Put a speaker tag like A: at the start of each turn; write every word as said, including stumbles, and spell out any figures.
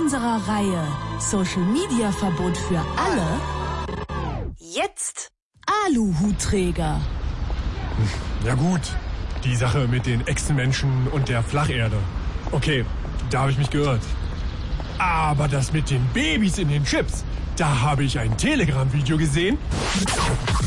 A: unserer Reihe Social Media Verbot für alle jetzt Aluhutträger.
B: Ja gut, die Sache mit den Echsenmenschen und der Flacherde. Okay, da habe ich mich geirrt. Aber das mit den Babys in den Chips, da habe ich ein Telegram-Video gesehen.